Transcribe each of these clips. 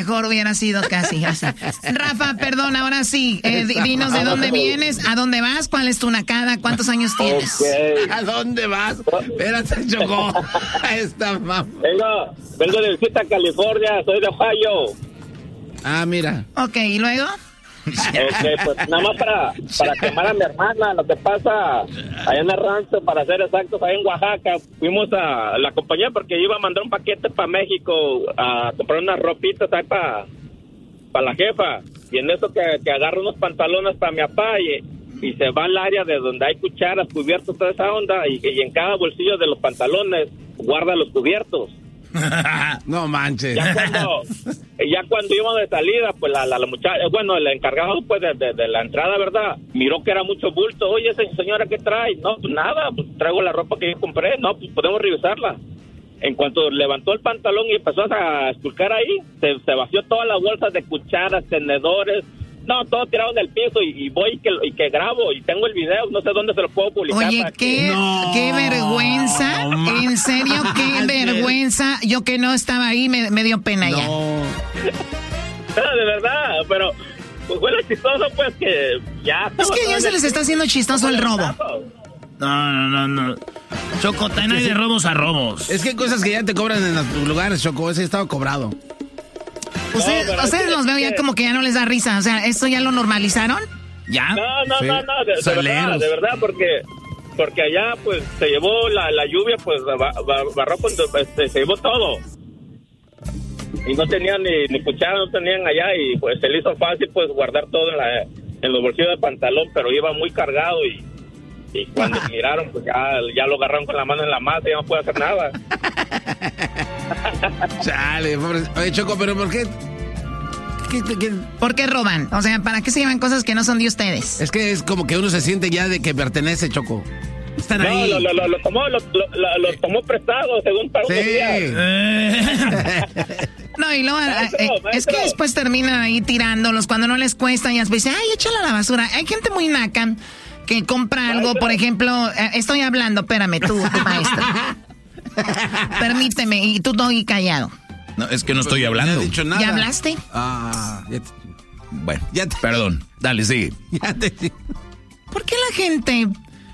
mejor hubiera sido casi así. Rafa, perdón, ahora sí. Dinos de dónde vienes, a dónde vas, cuál es tu nacada, cuántos años tienes. Okay. ¿A dónde vas? Espérate, Choco. Esta mamá. Vengo de visita a California, soy de Ohio. Ah, mira. Ok, ¿y luego? Pues nada más para quemar a mi hermana. Lo que pasa allá en el rancho, para ser exactos, allá en Oaxaca, fuimos a la compañía porque iba a mandar un paquete para México a comprar unas ropitas ahí para la jefa. Y en eso que agarro unos pantalones para mi papá y se va al área de donde hay cucharas, cubiertos, toda esa onda, y en cada bolsillo de los pantalones guarda los cubiertos. No manches. Ya cuando íbamos de salida, pues la muchacha, bueno, el encargado pues de la entrada, ¿verdad? Miró que era mucho bulto. Oye, señora, ¿qué trae? No, pues nada, pues traigo la ropa que yo compré. No, pues podemos revisarla. En cuanto levantó el pantalón y empezó a esculcar ahí, se vació todas las bolsas de cucharas, tenedores. No, todo tirado en el piso y voy y que grabo y tengo el video, no sé dónde se lo puedo publicar. Oye, qué vergüenza, en serio, qué vergüenza. Yo que no estaba ahí me dio pena ya. No, de verdad, pero pues fue lo chistoso pues que ya... Es que ya se les está haciendo chistoso el robo. No. Choco, también hay de robos a robos. Es que hay cosas que ya te cobran en los lugares, Choco, ese estaba cobrado. Ustedes los veo ya como que ya no les da risa. O sea, ¿esto ya lo normalizaron? ¿Ya? No, de verdad, porque allá, pues, se llevó la lluvia, pues, barró, se llevó todo. Y no tenían ni cuchara, no tenían allá, y pues se le hizo fácil, pues, guardar todo en los bolsillos del pantalón, pero iba muy cargado, y cuando miraron, pues, ya lo agarraron con la mano en la masa, ya no puede hacer nada. Chale, pobre. Oye, Choco, pero ¿por qué? ¿Por qué roban? O sea, ¿para qué se llevan cosas que no son de ustedes? Es que es como que uno se siente ya de que pertenece, Choco. Están ahí. Lo tomó prestado, según para unos días. No, y luego, es que después terminan ahí tirándolos cuando no les cuesta y después dicen, ay, échala a la basura. Hay gente muy naca que compra algo, por ejemplo, estoy hablando, espérame, tú maestro. Permíteme, y tú Doggy callado. No, es que no estoy hablando. No he dicho nada. ¿Ya hablaste? Bueno, perdón, dale, sigue. ¿Por qué la gente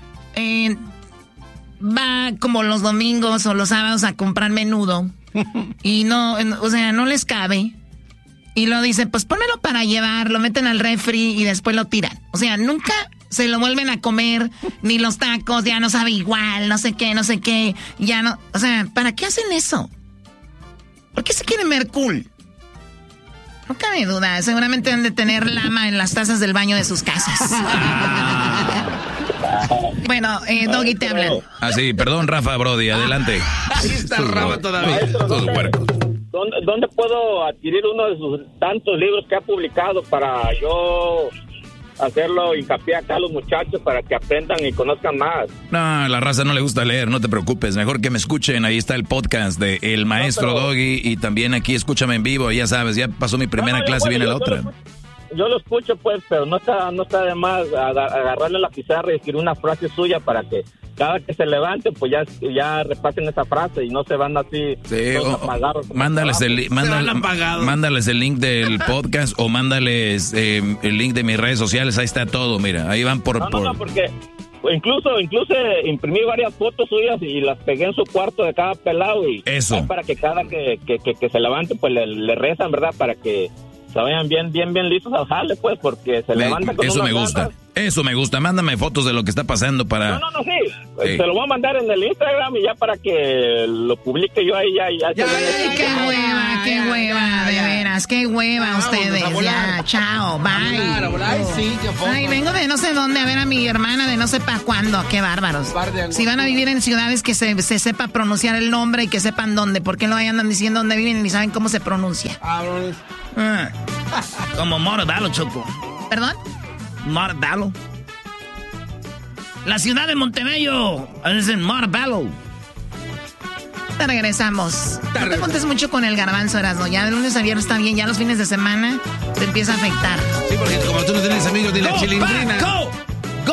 va como los domingos o los sábados a comprar menudo y no les cabe? Y lo dicen, pues pónmelo para llevar, lo meten al refri y después lo tiran. O sea, nunca se lo vuelven a comer, ni los tacos, ya no sabe igual, no sé qué, ya no... O sea, ¿para qué hacen eso? ¿Por qué se quieren ver cool? No cabe duda, seguramente han de tener lama en las tazas del baño de sus casas. Bueno, Doggy, te hablan. Ah, sí, perdón, Rafa, Brody, adelante. Ahí está Rafa todavía. Todos huercos. ¿Dónde puedo adquirir uno de sus tantos libros que ha publicado para yo hacerlo hincapié acá a los muchachos para que aprendan y conozcan más? No, a la raza no le gusta leer, no te preocupes. Mejor que me escuchen, ahí está el podcast de El Maestro Doggy y también aquí escúchame en vivo, ya sabes, ya pasó mi primera clase, viene la otra. Yo lo escucho, pues, pero no está de más agarrarle la pizarra y escribir una frase suya para que cada que se levante, pues ya repasen esa frase y no se van así apagados. Mándales el link del podcast o mándales el link de mis redes sociales, ahí está todo, mira, ahí van por... No, porque incluso imprimí varias fotos suyas y las pegué en su cuarto de cada pelado y eso para que cada que se levante, pues le rezan, ¿verdad? Para que se vayan bien listos al jale, pues, porque se levanta con eso unas Eso me gusta, mándame fotos de lo que está pasando para... No, sí. Se lo voy a mandar en el Instagram y ya para que lo publique yo ahí, ya. Qué hueva, de veras, qué hueva ustedes. Ya, chao, bye. Ay, vengo de no sé dónde a ver a mi hermana de no sé para cuándo, qué bárbaros. Si van a vivir en ciudades que se sepa pronunciar el nombre y que sepan dónde, ¿por qué no andan diciendo dónde viven y ni saben cómo se pronuncia? Como Morodalo, Choco. ¿Perdón? Morodalo. La ciudad de Montebello. Es en Morodalo. Te regresamos. No te contes mucho con el garbanzo, Erasmo. Ya de lunes a viernes está bien, ya los fines de semana te empieza a afectar. Sí, porque como tú no tienes amigos de la chilindrina.